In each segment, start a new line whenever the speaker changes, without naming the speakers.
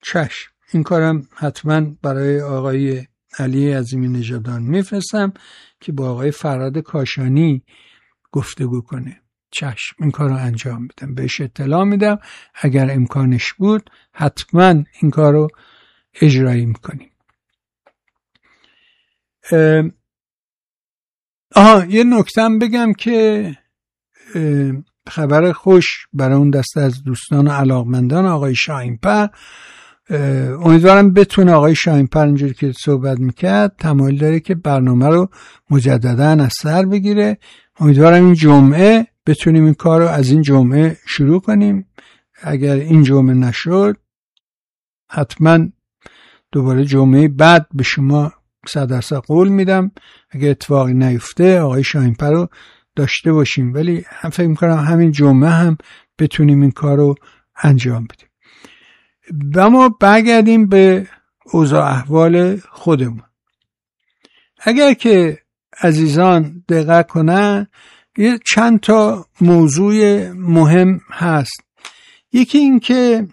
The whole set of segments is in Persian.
چشم، این کارم حتما برای آقای علی عظیمی نژادان میفرستم که با آقای فراد کاشانی گفتگو کنه. چشم، این کار رو انجام میدم، بهش اطلاع میدم، اگر امکانش بود حتما این کار رو اجرایی میکنیم. یه نکتم بگم که خبر خوش برای اون دسته از دوستان و علاقمندان آقای شاهین‌پر. امیدوارم بتونه آقای شاهین‌پر اینجوری که صحبت میکرد تمایل داره که برنامه رو مجددا از سر بگیره. امیدوارم این جمعه بتونیم این کار رو از این جمعه شروع کنیم. اگر این جمعه نشد حتما دوباره جمعه بعد به شما 100% قول میدم اگر اتفاقی نیفته آقای شاهین‌پر رو داشته باشیم، ولی هم فکر میکنم همین جمعه هم بتونیم این کار رو انجام بدیم. و ما برگردیم به اوضاع احوال خودمون. اگر که عزیزان دقت کنن یه چند تا موضوع مهم هست. یکی این که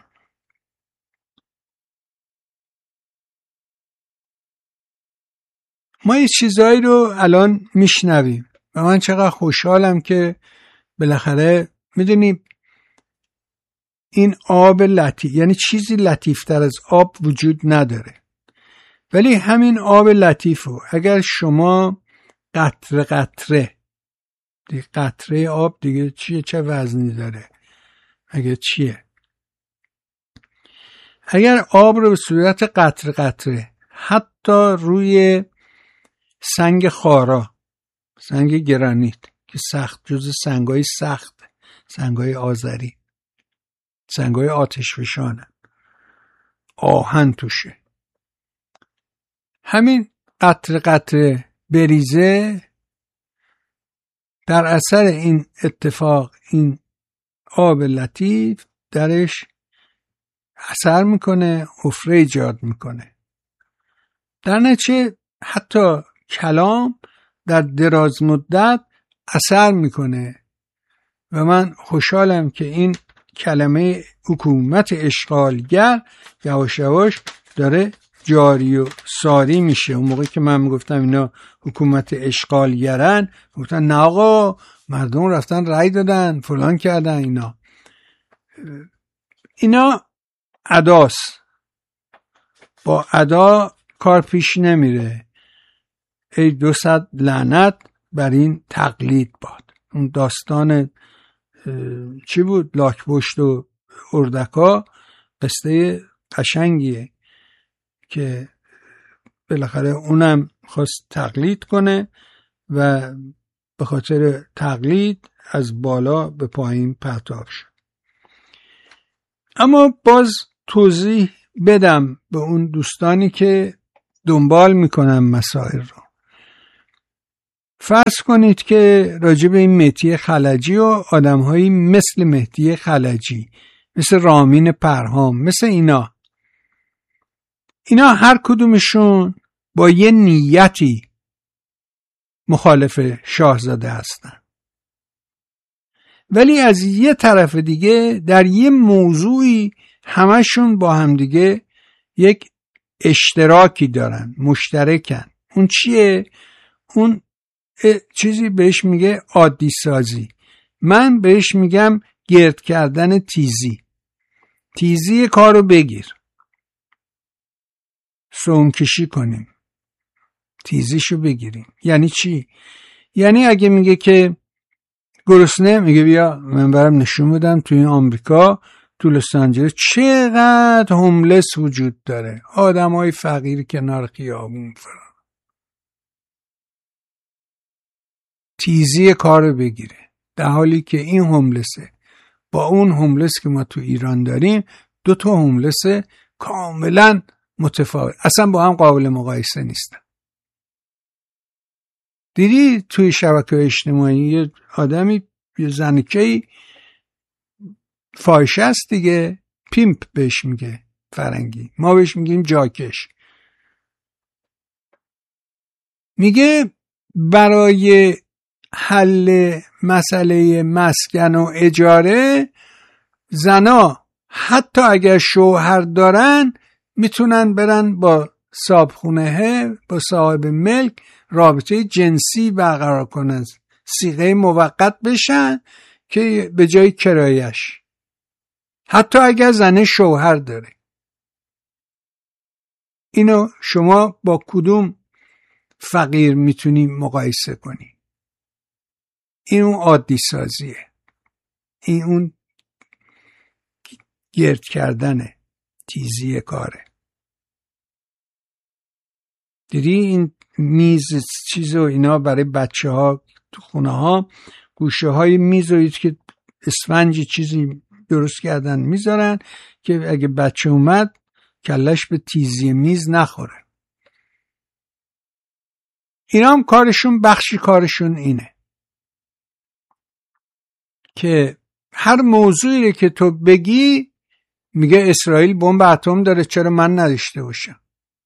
ما یه چیزایی رو الان میشنویم و من چقدر خوشحالم که بالاخره میدونی این آب لطیف، یعنی چیزی لطیفتر از آب وجود نداره، ولی همین آب لطیفو اگر شما قطره قطره، دیگه قطره آب دیگه چیه، چه وزنی داره، اگر چیه، اگر آب رو به صورت قطره قطره حتی روی سنگ خارا، سنگ گرانیت که سخت، جز سنگای سخت، سنگای آذری، سنگای آتشفشانه، آهن توشه، همین قطره قطره بریزه، در اثر این اتفاق این آب لطیف درش اثر میکنه، حفره ایجاد میکنه. در نتیجه حتی کلام در دراز مدت اثر میکنه و من خوشحالم که این کلمه حکومت اشغالگر یواش یواش داره جاری و ساری میشه. اون موقع که من میگفتم اینا حکومت اشغالگرن، گفتن نه آقا مردم رفتن رای دادن فلان کردن، اینا اداست، با ادا کار پیش نمیره. ای 200 لعنت بر این تقلید باد. اون داستان چی بود؟ لاک‌پشت و اردکا قصه قشنگیه که بالاخره اونم خواست تقلید کنه و به خاطر تقلید از بالا به پایین پرتاب شد. اما باز توضیح بدم به اون دوستانی که دنبال میکنن مسائل رو. فرض کنید که راجع به این مهدی خلجی و آدم‌هایی مثل مهدی خلجی، مثل رامین پرهام، مثل اینا هر کدومشون با یه نیتی مخالف شاهزاده هستن، ولی از یه طرف دیگه در یه موضوعی همشون با همدیگه یک اشتراکی دارن، مشترکن. اون چیه؟ اون چیزی بهش میگه عادی سازی، من بهش میگم گرد کردن تیزی کارو بگیر، سونکشی کنیم، تیزیشو بگیریم. یعنی چی؟ یعنی اگه میگه که گرسنه، میگه بیا من برم نشون بدم توی این آمریکا، تو لس آنجلس چقدر هوملس وجود داره، آدمای فقیر کنار خیابون فرا. تیزی کارو بگیره، در حالی که این هوملسه با اون هوملس که ما تو ایران داریم 2 هوملس کاملا متفاوت، اصلا با هم قابل مقایسه نیستن. دیدی توی شبکه اجتماعی یه آدمی، یه زنکه‌ای فاحشه است دیگه، پیمپ بهش میگه فرنگی، ما بهش میگیم جاکش. میگه برای حل مسئله مسکن و اجاره زنا حتی اگر شوهر دارن میتونن برن با صاحبخونه، با صاحب ملک رابطه جنسی برقرار کنن، صیغه موقت بشن که به جای کرایش، حتی اگر زنه شوهر داره. اینو شما با کدوم فقیر میتونی مقایسه کنی؟ این اون عادی سازیه، این اون گرد کردنه، تیزی کاره. دیدی این میز چیز و اینا برای بچه ها تو خونه ها گوشه های میز رو که اسفنجی چیزی درست کردن میذارن که اگه بچه اومد کلش به تیزی میز نخوره. اینا هم کارشون، بخشی کارشون اینه که هر موضوعی که تو بگی میگه اسرائیل بمب اتم داره، چرا من نداشته باشم؟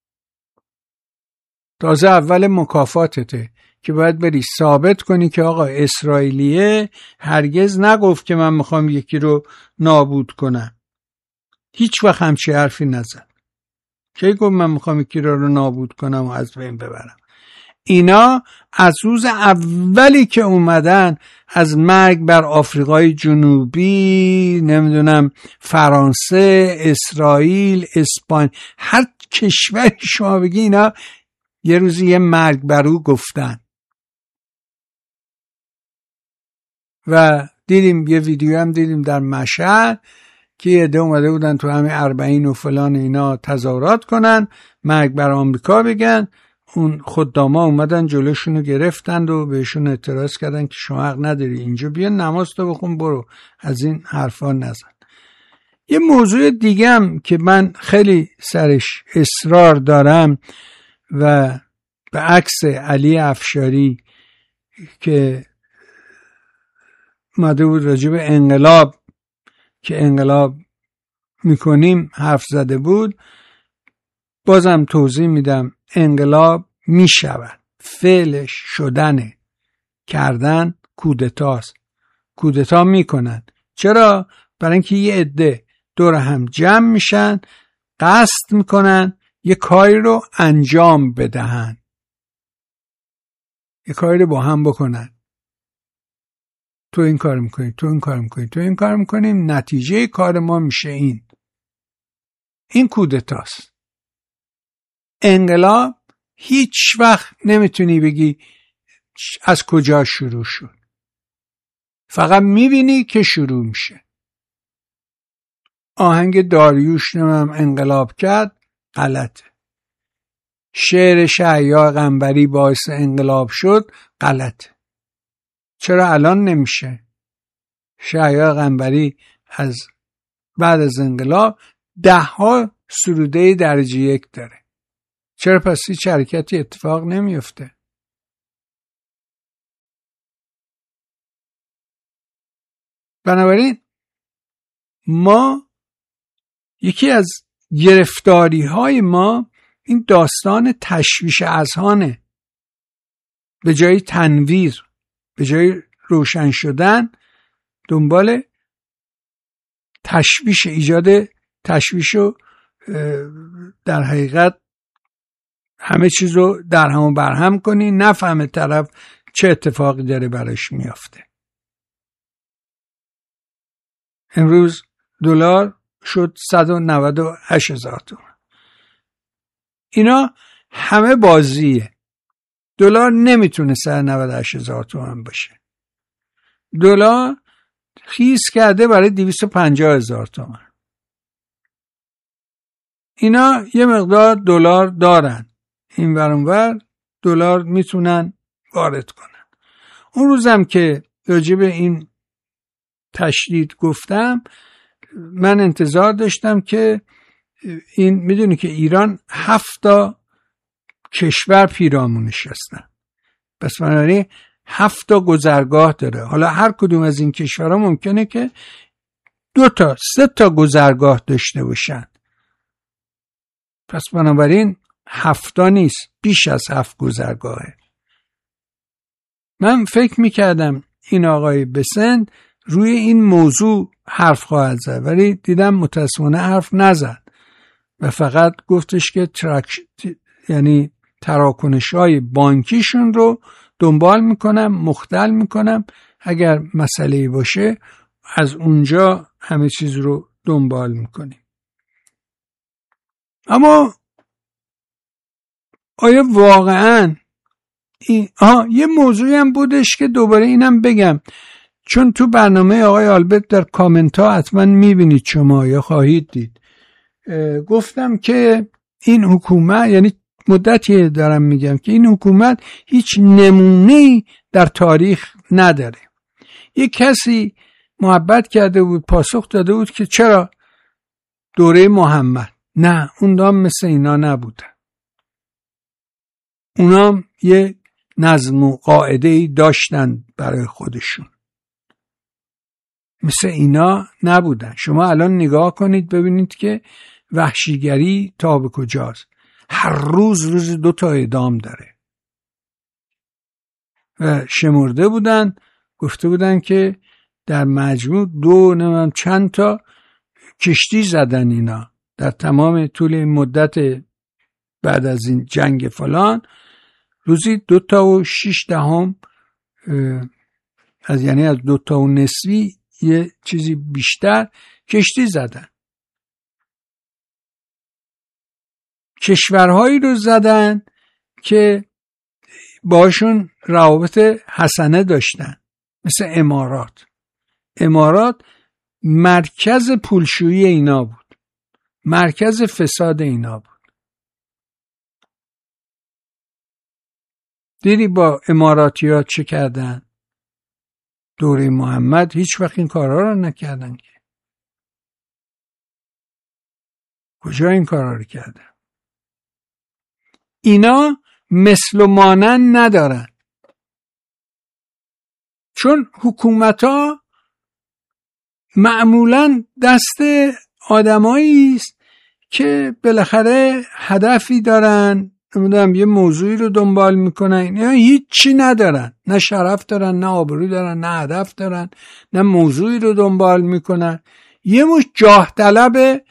تازه اول مکافاتته که باید بری ثابت کنی که آقا اسرائیلیه هرگز نگفت که من میخوام یکی رو نابود کنم. هیچ وقت همچی حرفی نزد. کی گفت من میخوام یکی رو نابود کنم و از بین ببرم؟ اینا از روز اولی که اومدن از مرگ بر آفریقای جنوبی، نمیدونم فرانسه، اسرائیل، اسپانیا، هر کشوری شما بگی اینا یه روزی یه مرگ بر او گفتن. و دیدیم یه ویدیو هم دیدیم در مشهد که یه عده اومده بودن تو همه 40 و فلان اینا تظاهرات کنن، مرگ بر آمریکا بگن. اون خداما اومدن جلوشونو گرفتند و بهشون اعتراض کردن که شما حق نداری اینجا، بیا نماز تو بخون برو، از این حرفا نزن. یه موضوع دیگه هم که من خیلی سرش اصرار دارم و به عکس علی افشاری که اومده بود راجع به انقلاب که انقلاب میکنیم حرف زده بود، بازم توضیح میدم. انقلاب میشود، فعلش شدنه، کردن کودتاست. کودتا میکنن. چرا؟ برای اینکه یه عده دور هم جمع میشن، قصد میکنن یه کاری رو انجام بدهن، یه کاری رو با هم بکنن. تو این کار میکنی، تو این کار میکنی، تو این کار میکنیم، نتیجه کار ما میشه این کودتاست. انقلاب هیچ وقت نمیتونی بگی از کجا شروع شد، فقط میبینی که شروع میشه. آهنگ داریوش نمیم انقلاب کرد، غلطه. شعر شهریار قنبری باعث انقلاب شد، غلطه. چرا الان نمیشه؟ شهریار قنبری از بعد از انقلاب 10 سروده درجه 1 داره. چرا پس هیچ حرکتی اتفاق نمیفته؟ بنابراین ما یکی از گرفتاری های ما این داستان تشویش اذهانه. به جای تنویر، به جای روشن شدن، دنبال تشویش، ایجاد تشویش و در حقیقت همه چیز رو در هم و برهم کنی، نفهمه طرف چه اتفاقی داره براش میافته. امروز دلار شد 198,000 تومان. اینا همه بازیه. دلار نمیتونه 198,000 تومان باشه. دلار خیس کرده برای 250,000 تومان. اینا یه مقدار دلار دارن، این ور اون ور دلار میتونن وارد کنن. اون روزم که راجع به این تشدید گفتم، من انتظار داشتم که این، میدونی که ایران 7 کشور پیرامونش هستن، پس بنابراین 7 گذرگاه داره. حالا هر کدوم از این کشورها ممکنه که 2 تا 3 تا گذرگاه داشته باشن، پس بنابراین 7 نیست، بیش از 7 گذرگاهه. من فکر میکردم این آقای بسند روی این موضوع حرف خواهد زد، ولی دیدم متاسفانه حرف نزد. و فقط گفتش که یعنی تراکنش‌های بانکیشون رو دنبال میکنم، مختل میکنم، اگر مسئله‌ای باشه از اونجا همه چیز رو دنبال میکنیم. اما آیا واقعاً یه موضوعی هم بودش که دوباره اینم بگم، چون تو برنامه آقای آلبرت در کامنت ها حتما میبینید شما یا خواهید دید، گفتم که این حکومت، یعنی مدتی دارم میگم که این حکومت هیچ نمونه‌ای در تاریخ نداره. یک کسی محبت کرده بود، پاسخ داده بود که چرا دوره محمد؟ نه، اونا مثل اینا نبودن. اونا یه نظم و قاعده‌ای داشتن برای خودشون، مثل اینا نبودن. شما الان نگاه کنید ببینید که وحشیگری تا به کجاست. هر روز 2 تا اعدام داره. و شمرده بودن، گفته بودن که در مجموع 2 چند تا کشتی زدن اینا در تمام طول این مدت بعد از این جنگ فلان. روزی 2.6 از یعنی از 2.5 یه چیزی بیشتر کشتی زدن. کشورهایی رو زدن که باشون روابط حسنه داشتن، مثل امارات. امارات مرکز پولشویی اینا بود، مرکز فساد اینا بود. دیدی با اماراتیات چه کردن؟ دوره محمد هیچ وقت این کارها رو نکردن که. کجا این کارها رو کردن؟ اینا مثل و مانند ندارن، چون حکومت‌ها معمولاً دست آدمایی است که بالاخره هدفی دارن، نمیدونم یه موضوعی رو دنبال میکنن، یا هیچی ندارن، نه شرف دارن، نه آبرو دارن، نه هدف دارن، نه موضوعی رو دنبال میکنن. یه مش جاه طلب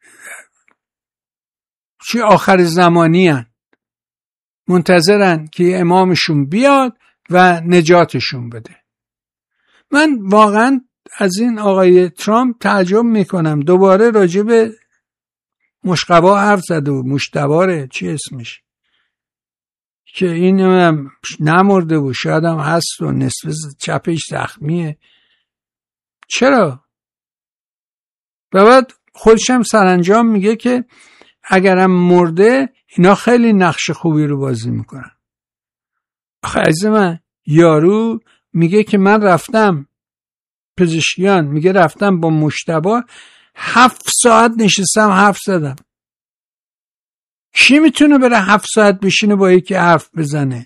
چی آخر زمانی هن. منتظرن که امامشون بیاد و نجاتشون بده. من واقعا از این آقای ترامپ تعجب میکنم. دوباره راجع به مشقبا حرف زده و مشتباره چی اسمش، که این نمرده و شاید هم هست و نصف چپش زخمیه. چرا؟ و بعد خودشم سرانجام میگه که اگرم مرده اینا خیلی نقش خوبی رو بازی میکنن. آخه عزیز من، یارو میگه که من رفتم پزشکیان، میگه رفتم با مشتبه 7 ساعت نشستم حرف زدم. کی میتونه بره 7 ساعت بشینه با یکی حرف بزنه؟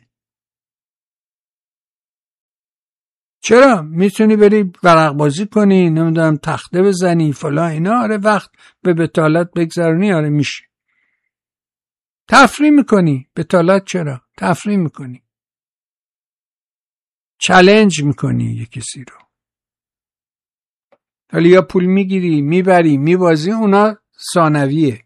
چرا؟ میتونی بری ورق بازی کنی، نمیدونم تخته بزنی فلان اینا، آره وقت به بتالت بگذرونی، آره میشه. تفریح میکنی. بتالت چرا؟ تفریح میکنی، چالش میکنی یه کسی رو، حالا یا پول میگیری میبری میبازی، اونا ثانویه.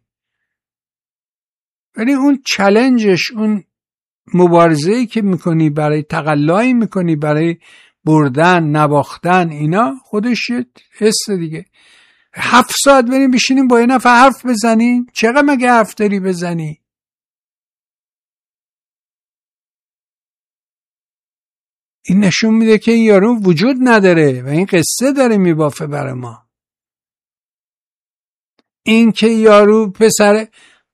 ولی اون چالنجش، اون مبارزه‌ای که میکنی، برای تقلایی میکنی، برای بردن نباختن، اینا خودش حس دیگه. 7 ساعت بریم بشینیم با یه نفر حرف بزنیم، چقدر مگه حرف داری بزنی؟ این نشون میده که این یارو وجود نداره و این قصه داره میبافه برای ما. این که یارو پسر،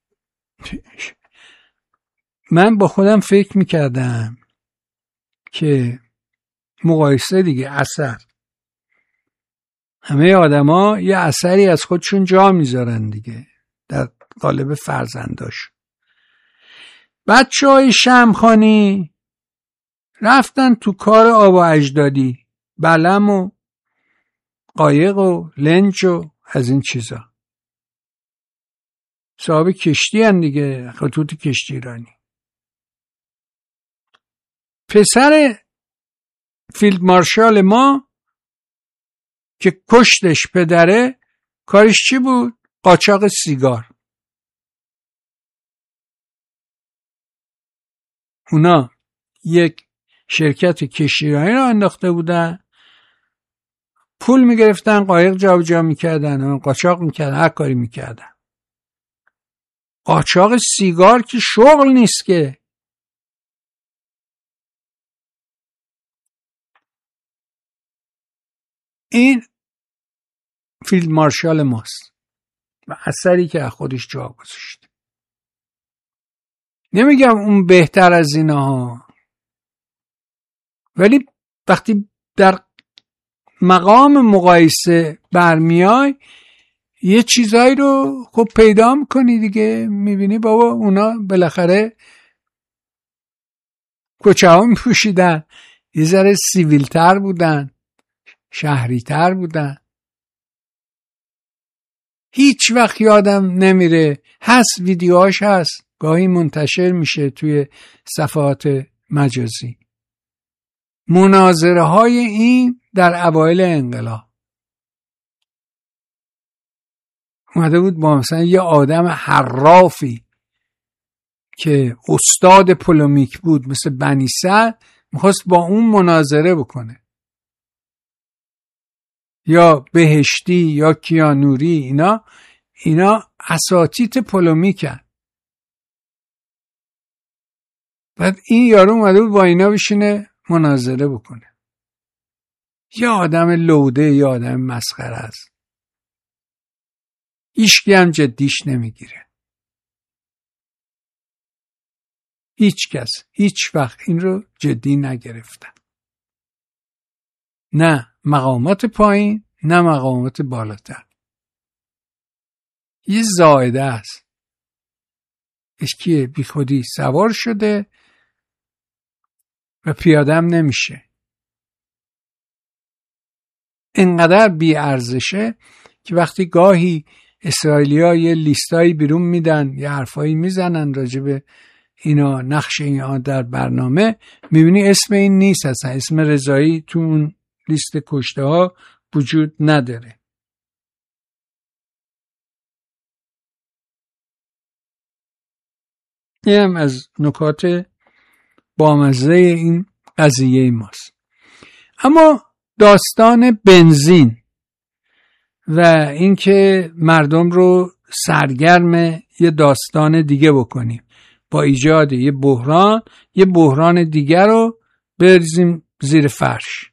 من با خودم فکر میکردم که مقایسه دیگه، اثر، همه آدما یه اثری از خودشون جا میذارن دیگه در قالب فرزنداش. بچه‌های شمخانی رفتن تو کار آب و اجدادی، بلم و قایق و لنج و از این چیزا. صاحب کشتی هن دیگه، خطوط کشتی رانی. پسر فیلد مارشال ما که کشتش پدره، کارش چی بود؟ قاچاق سیگار. اونا یک شرکت کشتیرانی رو انداخته بودن، پول میگرفتن، قایق جابجا میکردن، قاچاق میکردن، هر کاری میکردن. قاچاق سیگار که شغل نیست که. این فیلد مارشال ماست و اثری که از خودش جا گذاشت. نمیگم اون بهتر از اینها، ولی وقتی در مقام مقایسه برمیای یه چیزایی رو خب پیدا میکنی دیگه، میبینی بابا اونا بالاخره کچه ها میپوشیدن، یه ذره سیویل تر بودن، شهری تر بودن. هیچ وقت یادم نمیره، هست ویدیوهاش هست، گاهی منتشر میشه توی صفحات مجازی، مناظره های این در اوایل انقلاب. اومده بود با مثلا یه آدم حرافی که استاد پولومیک بود مثل بنی سعد، میخواست با اون مناظره بکنه، یا بهشتی یا کیانوری، اینا اساتید پولومیکن. بعد این یارو اومده بود با اینا بشینه مناظره بکنه. یه آدم لوده، یه آدم مسخره است، هیچکی هم جدیش نمیگیره. هیچ کس هیچ وقت این رو جدی نگرفتن، نه مقامات پایین نه مقامات بالاتر. یه زائده است، اشکیه بی خودی سوار شده و پیادم نمیشه. اینقدر بی ارزشه که وقتی گاهی اسرائیلی‌ها یه لیستایی بیرون میدن، یه حرفایی میزنن راجب اینا، نقش اینا در برنامه، میبینی اسم این نیست اصلا، اسم رضایی تو اون لیست کشته ها وجود نداره. این هم از نکات بامزه این قضیه ماست. اما داستان بنزین و اینکه مردم رو سرگرم یه داستان دیگه بکنیم با ایجاد یه بحران دیگر رو بریزیم زیر فرش،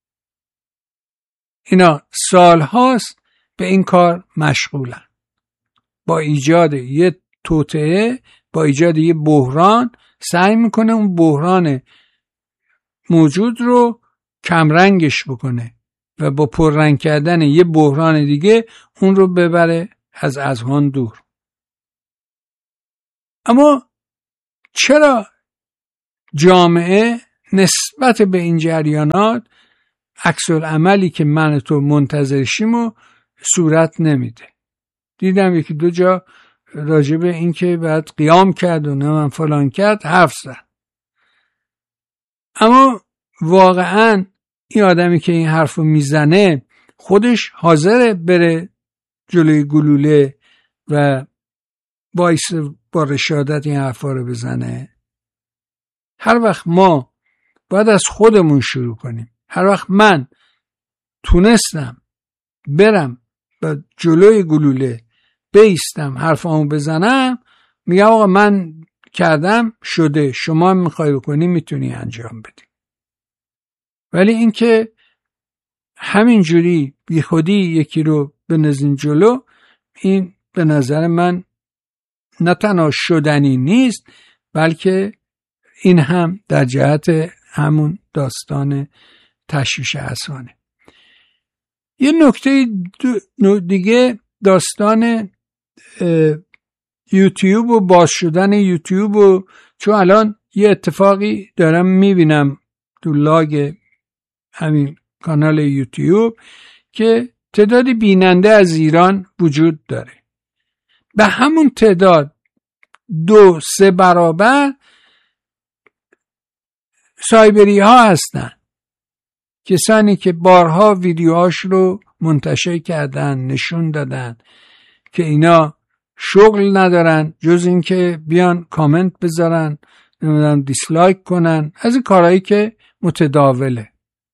اینا سال هاست به این کار مشغولن. با ایجاد یه توطئه، با ایجاد یه بحران سعی میکنه اون بحران موجود رو کمرنگش بکنه و با پررنگ کردن یه بحران دیگه اون رو ببره از اذهان دور. اما چرا جامعه نسبت به این جریانات عکس العملی که من تو منتظرشیم و صورت نمیده؟ دیدم یکی دو جا راجع به این که بعد قیام کرد و من فلان کرد حرف زد، اما واقعا این آدمی که این حرفو میزنه خودش حاضره بره جلوی گلوله و باعث با رشادت این حرفا رو بزنه؟ هر وقت ما باید از خودمون شروع کنیم. هر وقت من تونستم برم و جلوی گلوله بیستم حرفامو بزنم، میگم آقا من کردم شده، شما هم میخوای بکنی میتونی انجام بدی. ولی اینکه همینجوری بی خودی یکی رو بنزین جلو، این به نظر من نه تنها شدنی نیست، بلکه این هم در جهت همون داستان تشویش اذهانه. یه نکته دیگه داستان یوتیوب و باز شدن یوتیوب، و چون الان یه اتفاقی دارم میبینم تو لاگ همین کانال یوتیوب که تعدادی بیننده از ایران وجود داره، به همون تعداد 2-3 برابر سایبری ها هستن، کسانی که بارها ویدیوهاش رو منتشر کردن، نشون دادن که اینا شغل ندارن جز این که بیان کامنت بذارن، نمیدونم دیسلایک کنن، از این کارهایی که متداوله.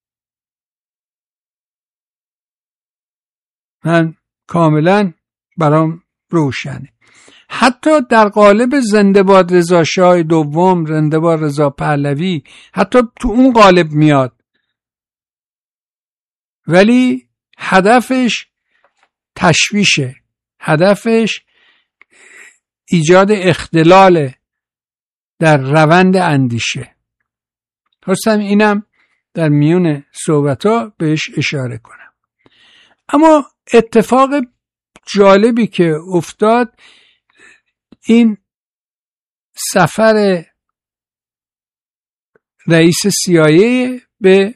من کاملا برام روشنه. حتی در قالب زنده باد رضا شاه دوم، زنده باد رضا پهلوی، حتی تو اون قالب میاد، ولی هدفش تشویشه، هدفش ایجاد اختلال در روند اندیشه. خواستم اینم در میون صحبت‌ها بهش اشاره کنم. اما اتفاق جالبی که افتاد این سفر رئیس CIA به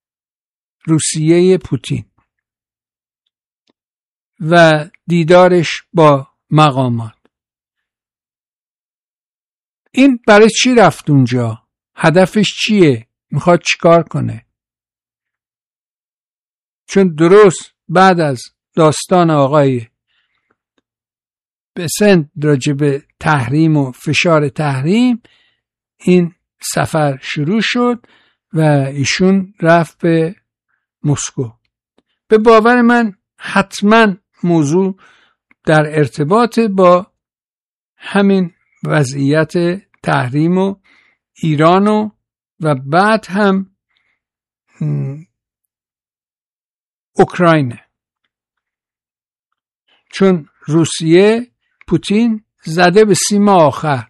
روسیه پوتین و دیدارش با مقامات. این برای چی رفت اونجا؟ هدفش چیه؟ میخواد چیکار کنه؟ چون درست بعد از داستان آقای بسنت راجع به تحریم و فشار تحریم، این سفر شروع شد و ایشون رفت به مسکو. به باور من حتما موضوع در ارتباط با همین وضعیت تحریم و ایران و بعد هم اوکراین، چون روسیه پوتین زده به سیم آخر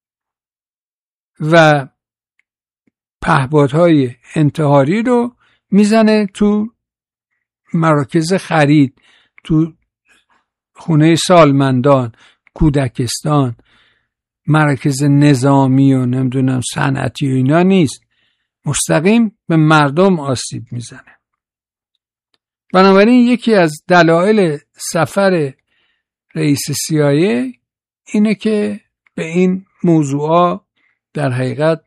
و پهپادهای انتحاری رو میزنه تو مراکز خرید، تو خونه سالمندان، کودکستان، مراکز نظامی و نمیدونم صنعتی و اینا نیست، مستقیم به مردم آسیب میزنه. بنابراین یکی از دلایل سفر رئیس CIA اینه که به این موضوعا در حقیقت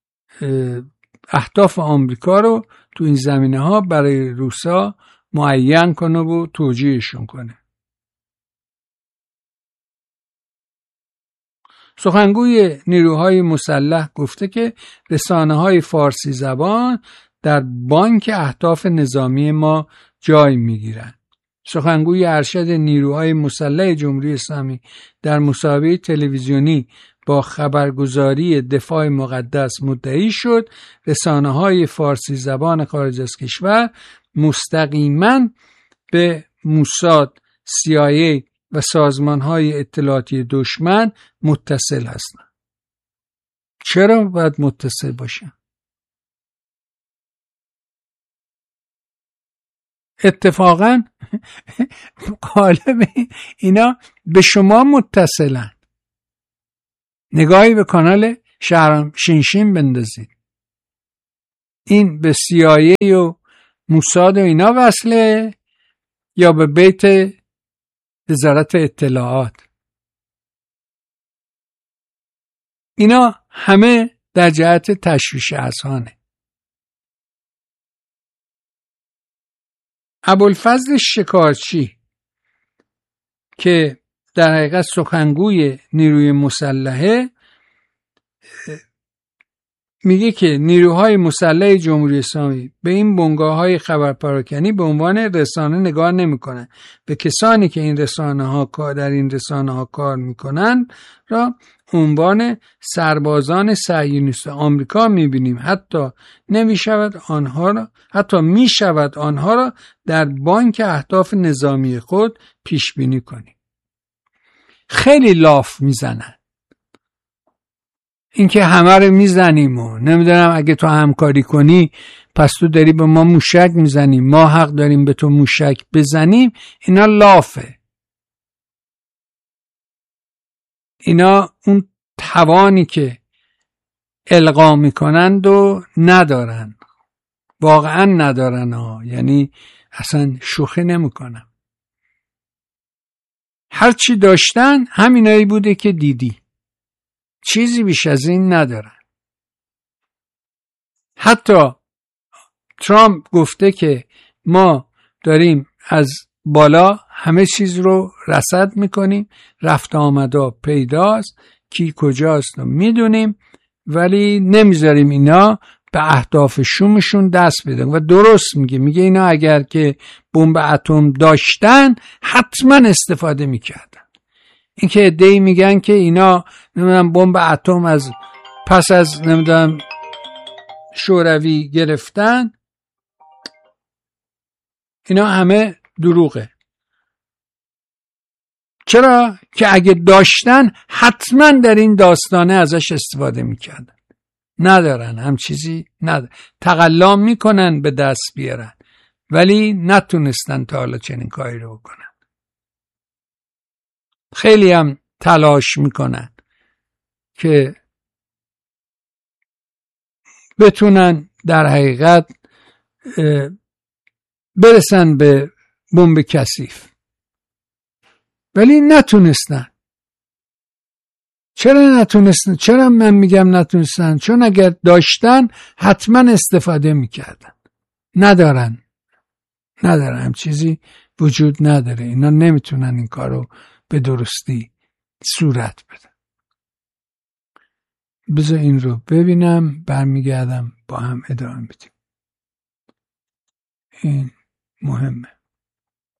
اهداف آمریکا رو تو این زمینه ها برای روسا معین کنه و توجیهشون کنه. سخنگوی نیروهای مسلح گفته که رسانه‌های فارسی زبان در بانک اهداف نظامی ما جای میگیرند. سخنگوی ارشد نیروهای مسلح جمهوری اسلامی در مصاحبه تلویزیونی با خبرگزاری دفاع مقدس مدعی شد رسانه‌های فارسی زبان خارج از کشور مستقیما به موساد، CIA و سازمان‌های اطلاعاتی دشمن متصل هستند. چرا باید متصل باشن؟ اتفاقا قالب اینا به شما متصلن. نگاهی به کانال شهرام شینشین بندازید، این به CIA و موساد و اینا وصله یا به بیت وزارت اطلاعات؟ اینا همه در جهت تشویش اذهانه. ابوالفضل شکارچی که در حقیقت سخنگوی نیروی مسلحه میگه که نیروهای مسلح جمهوری اسلامی به این بنگاه‌های خبرپراکنی به عنوان رسانه نگاه نمی‌کنند. به کسانی که این رسانه‌ها در این رسانه‌ها کار می‌کنند را عنوان سربازان صهیونیست آمریکا می‌بینیم. حتی میشود آنها را در بانک اهداف نظامی خود پیش بینی کنیم. خیلی لاف میزنن. این که همه رو میزنیم و نمیدونم اگه تو همکاری کنی پس تو داری به ما موشک میزنیم، ما حق داریم به تو موشک بزنیم، اینا لافه. اینا اون توانی که القا میکنند و ندارن، واقعا ندارن ها. یعنی اصلا شوخی نمیکنم. هرچی داشتن همینایی بوده که دیدی، چیزی بیش از این ندارن. حتی ترامپ گفته که ما داریم از بالا همه چیز رو رصد میکنیم، رفت آمدا پیداست، کی کجاست رو میدونیم ولی نمیذاریم اینا به اهداف شومشون دست بدن. و درست میگه اینا اگر که بمب اتم داشتن حتما استفاده میکردن. این که عده‌ای میگن که اینا نمیدونم بمب اتم از پس از نمیدونم شوروی گرفتن، اینا همه دروغه. چرا؟ که اگه داشتن حتما در این داستانه ازش استفاده میکردن. ندارن، هم چیزی ندارن، تقلا میکنن به دست بیارن، ولی نتونستن تا حالا چنین کاری رو بکنن. خیلی هم تلاش میکنن که بتونن در حقیقت برسن به بمب کثیف، ولی نتونستن. چرا نتونستن؟ چرا من میگم نتونستن؟ چون اگر داشتن حتما استفاده میکردن. ندارن، هم چیزی وجود نداره. اینا نمیتونن این کارو به درستی صورت بدن. بذار این رو ببینم، برمیگردم با هم ادامه بدیم. این مهمه.